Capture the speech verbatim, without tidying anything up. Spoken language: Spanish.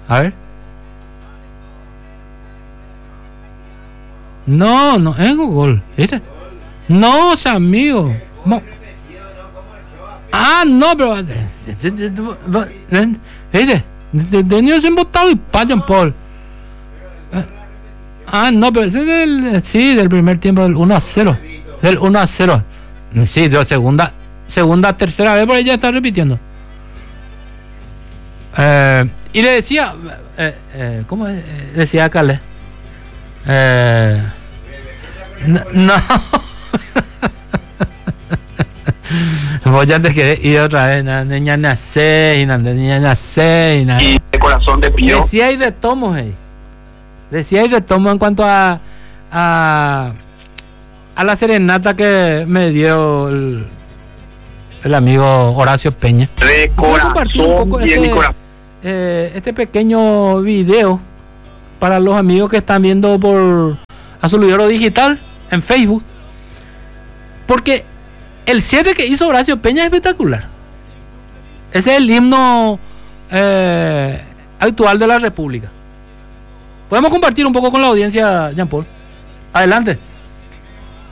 A ver. No, no es gol. ¿Viste? No, o sea, amigo. Mo- Ah, no, pero. ¿Viste? De niños han votado y payan por. Ah, no, pero ese es del. Sí, del primer tiempo, del uno a cero. Del uno a cero. Sí, de segunda. Segunda, tercera vez por ahí ya está repitiendo. Eh, y le decía. Eh, eh, ¿Cómo es? Decía Cale? Eh, no. no. Vos ya te quedé y otra vez, niña nace, niña nace, y de corazón de pío. Decía y retomo, hey. Decía y retomo en cuanto a a, a la serenata que me dio el, el amigo Horacio Peña. De corazón un poco y este, de mi corazón. Eh, este pequeño video para los amigos que están viendo por Azulidoro Digital en Facebook, porque el cierre que hizo Horacio Peña es espectacular. Ese es el himno eh, actual de la República. Podemos compartir un poco con la audiencia, Jean Paul. Adelante.